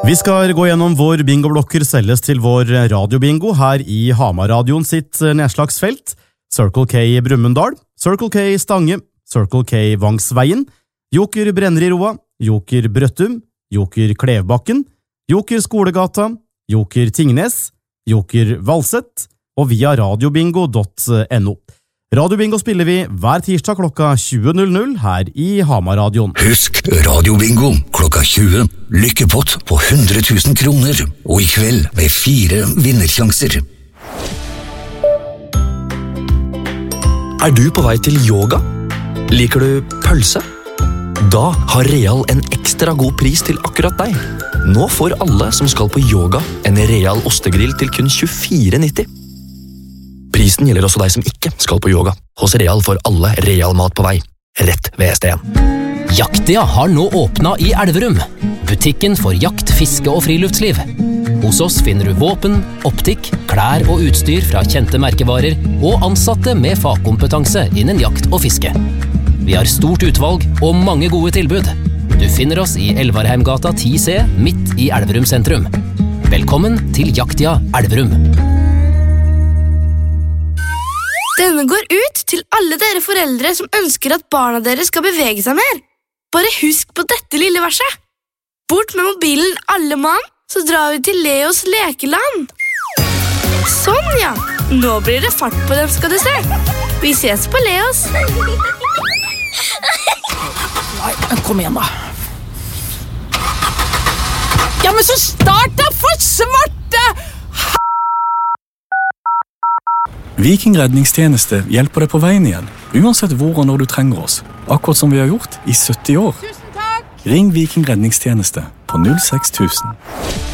Vi skal gå gjennom hvor bingoblokker selges til vår radiobingo her i Hamar-radioen sitt nedslagsfelt. Circle K Brumunddal, Circle K Stange, Circle K Vangsveien, Joker Brenneroa, Joker Brøttum, Joker Klevbakken, Joker Skolegata, Joker Tingnes, Joker Valsett og via radiobingo.no. Radiobingo spiller vi hver tirsdag klokka 20.00 her i Hamar-radioen. Husk Radiobingo klokka 20. Lykkepott på 100 000 kroner, og i kveld med 4 vinnersjanser. Er du på vei til yoga? Liker du pølse? Da har Real en ekstra god pris til akkurat deg. Nå får alle som skal på yoga en Real ostegrill til kun 24,90. Prisen gjelder også deg som ikke skal på yoga. Hos Real får alle Real mat på vei. Rett ved STN. Jaktia har nå åpnet i Elverum. Butikken for jakt, fiske og friluftsliv. Hos oss finner du våpen, optikk, klær og utstyr fra kjente merkevarer og ansatte med fagkompetanse innen jakt og fiske. Vi har stort utvalg og mange gode tilbud. Du finner oss i Elvarheimgata 10C midt i Elverum sentrum. Velkommen til Jaktia Elverum. Denne går ut til alle dere foreldre som ønsker at barna deres skal bevege seg mer. Bare husk på dette lille verset. Bort med mobilen alle mann, så drar vi til Leos lekeland. Sånn ja, nå blir det fart på dem skal du se. Vi ses på Leos. Nei, kom igjen da. Ja, men så start da for svarte! Viking redningstjeneste hjelper deg på veien igjen, uansett hvor og når du trenger oss. Akkurat som vi har gjort i 70 år. Ring Viking redningstjeneste på 06000.